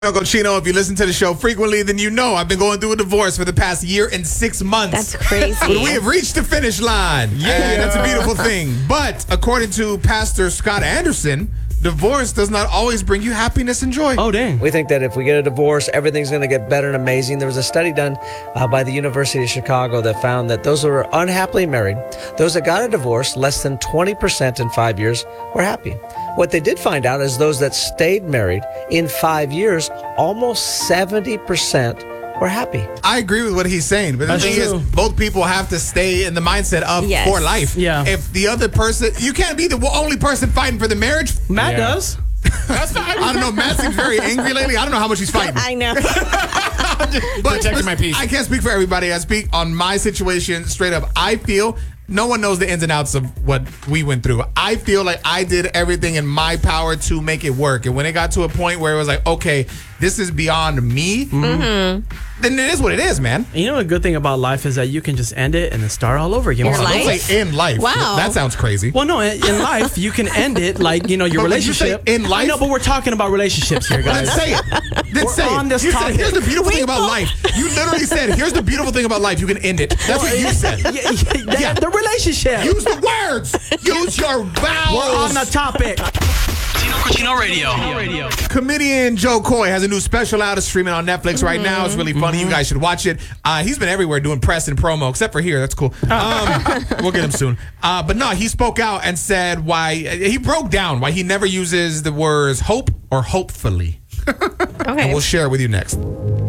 Uncle Chino, if you listen to the show frequently, then you know I've been going through a divorce for the past year and 6 months. That's crazy. But we have reached the finish line. Yeah, that's a beautiful thing. But according to Pastor Scott Anderson, divorce does not always bring you happiness and joy. Oh, dang. We think that if we get a divorce, everything's going to get better and amazing. There was a study done by the University of Chicago that found that those who were unhappily married, those that got a divorce, less than 20% in 5 years were happy. What they did find out is those that stayed married in 5 years, almost 70% were happy. I agree with what he's saying, but the thing is, both people have to stay in the mindset of for life. Yeah. If the other person, you can't be the only person fighting for the marriage. Matt does. I don't know. Matt seems very angry lately. I don't know how much he's fighting. I know. But protecting my peace. I can't speak for everybody. I speak on my situation straight up. I feel no one knows the ins and outs of what we went through. I feel like I did everything in my power to make it work. And when it got to a point where it was like, okay, this is beyond me, then it is what it is, man. You know, the good thing about life is that you can just end it and then start all over again. Your Don't life? say in life. Wow. That sounds crazy. Well, no, in life, you can end it like, you know, your But when you say relationship. in life- I know, but we're talking about relationships here, Then guys. say it. Then We're say on it. this You said, topic. here's the beautiful thing about life. You literally said, here's the beautiful thing about life. You can end it. That's what you said. Yeah, the relationship. Use the words. Use your vowels. We're on the topic. Tino Cucino Radio. Comedian Joe Coy has a new special out. It's streaming on Netflix right now. It's really funny. You guys should watch it. He's been everywhere doing press and promo, except for here. That's cool. We'll get him soon. But no, he spoke out and said why he broke down why he never uses the words hope or hopefully. Okay. And we'll share it with you next.